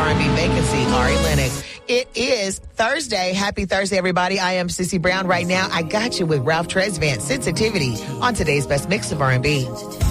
R&B vacancy, Ari Lennox. It is Thursday. Happy Thursday, everybody. I am Sissy Brown. Right now, I got you with Ralph Tresvant, Sensitivity, on today's best mix of R&B.